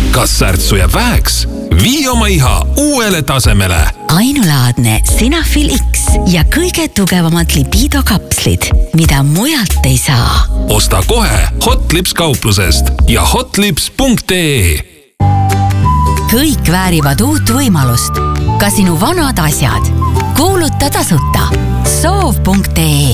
Kas särtsu jääb väheks? Vii oma iha uuele tasemele. Ainulaadne Sinafil X ja kõige tugevamad libido kapslid, mida mujalt ei saa. Osta kohe Hotlips kauplusest ja hotlips.ee. Kõik väärivad uut võimalust. Ka sinu vanad asjad. Kuuluta tasuta. Soov.ee